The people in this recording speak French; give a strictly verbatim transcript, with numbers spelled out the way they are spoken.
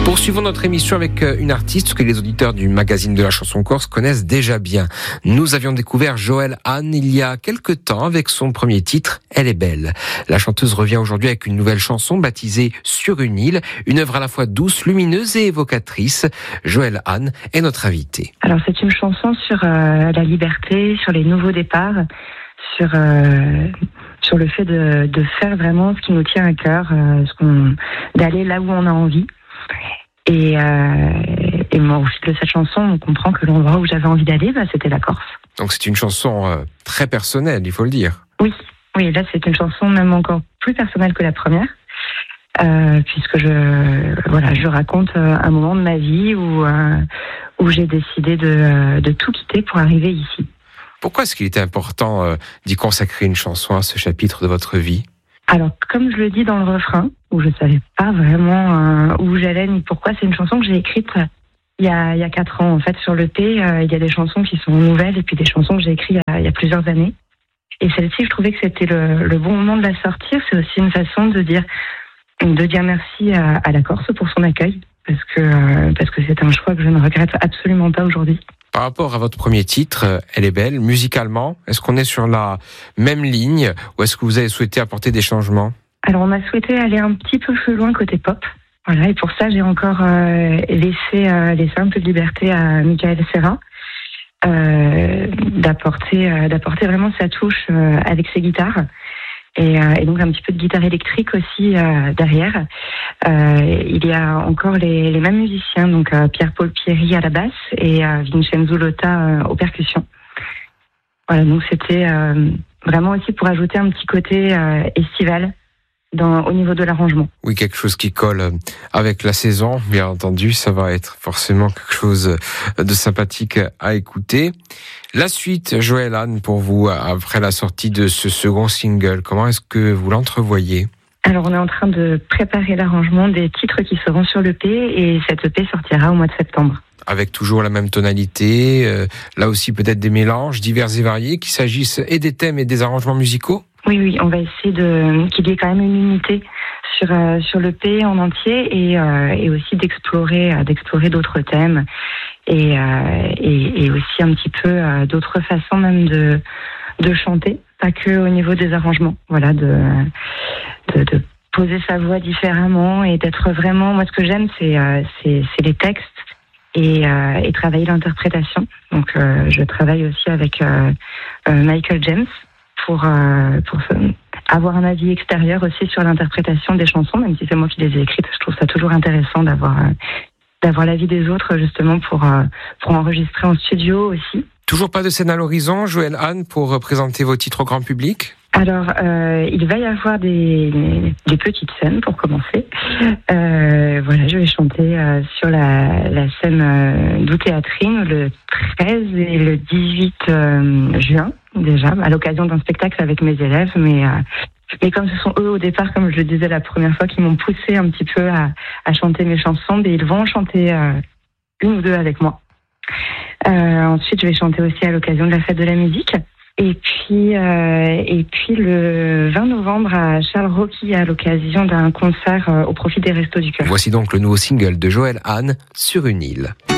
Poursuivons notre émission avec une artiste que les auditeurs du magazine de la chanson corse connaissent déjà bien. Nous avions découvert Joëlle Anne il y a quelque temps avec son premier titre, Elle est belle. La chanteuse revient aujourd'hui avec une nouvelle chanson baptisée Sur une île, une œuvre à la fois douce, lumineuse et évocatrice. Joëlle Anne est notre invitée. Alors c'est une chanson sur euh, la liberté, sur les nouveaux départs, sur euh, sur le fait de, de faire vraiment ce qui nous tient à cœur, euh, ce qu'on, d'aller là où on a envie. Et, euh, et moi, au fil de cette chanson, on comprend que l'endroit où j'avais envie d'aller, bah, c'était la Corse. Donc c'est une chanson euh, très personnelle, il faut le dire. Oui, oui, là c'est une chanson même encore plus personnelle que la première, euh, puisque je, voilà, je raconte euh, un moment de ma vie où euh, où j'ai décidé de, de tout quitter pour arriver ici. Pourquoi est-ce qu'il était important euh, d'y consacrer une chanson à ce chapitre de votre vie ? Alors, comme je le dis dans le refrain, où je savais pas vraiment euh, où j'allais ni pourquoi, c'est une chanson que j'ai écrite euh, il y a il y a quatre ans. En fait, sur l'E P, euh, il y a des chansons qui sont nouvelles et puis des chansons que j'ai écrites il y a, il y a plusieurs années. Et celle-ci, je trouvais que c'était le, le bon moment de la sortir. C'est aussi une façon de dire de dire merci à, à la Corse pour son accueil, parce que euh, parce que c'est un choix que je ne regrette absolument pas aujourd'hui. Par rapport à votre premier titre, Elle est belle, musicalement, est-ce qu'on est sur la même ligne ou est-ce que vous avez souhaité apporter des changements ? Alors, on a souhaité aller un petit peu plus loin côté pop. Voilà, et pour ça, j'ai encore euh, laissé, euh, laissé un peu de liberté à Michael Serra euh, d'apporter, euh, d'apporter vraiment sa touche euh, avec ses guitares. Et, euh, et donc un petit peu de guitare électrique aussi euh, derrière. Euh, il y a encore les, les mêmes musiciens, donc euh, Pierre-Paul Pieri à la basse et euh, Vincenzo Lotta euh, aux percussions. Voilà, donc c'était euh, vraiment aussi pour ajouter un petit côté euh, estival dans, au niveau de l'arrangement. Oui, quelque chose qui colle avec la saison, bien entendu, ça va être forcément quelque chose de sympathique à écouter. La suite, Joëlle Anne, pour vous, après la sortie de ce second single, comment est-ce que vous l'entrevoyez ? Alors, on est en train de préparer l'arrangement des titres qui seront sur l'E P et cette E P sortira au mois de septembre. Avec toujours la même tonalité, euh, là aussi peut-être des mélanges divers et variés, qu'il s'agisse et des thèmes et des arrangements musicaux ? Oui, oui, on va essayer de qu'il y ait quand même une unité sur euh, sur l'E P en entier et euh, et aussi d'explorer euh, d'explorer d'autres thèmes et, euh, et et aussi un petit peu euh, d'autres façons même de de chanter, pas que au niveau des arrangements. Voilà, de de, de poser sa voix différemment et d'être vraiment. Moi, ce que j'aime, c'est euh, c'est c'est les textes et euh, et travailler l'interprétation. Donc, euh, je travaille aussi avec euh, euh, Michael James. Pour, euh, pour avoir un avis extérieur aussi sur l'interprétation des chansons, même si c'est moi qui les ai écrites. Je trouve ça toujours intéressant d'avoir, euh, d'avoir l'avis des autres, justement, pour, euh, pour enregistrer en studio aussi. Toujours pas de scène à l'horizon, Joëlle Anne, pour présenter vos titres au grand public ? Alors, euh, il va y avoir des, des petites scènes, pour commencer. Euh, voilà, je vais chanter euh, sur la, la scène euh, d'Ou-Théâtrine le treize et le dix-huit euh, juin, déjà, à l'occasion d'un spectacle avec mes élèves. Mais, euh, mais comme ce sont eux, au départ, comme je le disais la première fois, qui m'ont poussé un petit peu à, à chanter mes chansons, mais ils vont chanter euh, une ou deux avec moi. Euh, ensuite, je vais chanter aussi à l'occasion de la fête de la musique. Et puis, euh, et puis le vingt novembre à Charles-Roquy à l'occasion d'un concert euh, au profit des Restos du Cœur. Voici donc le nouveau single de Joëlle Anne, Sur une île.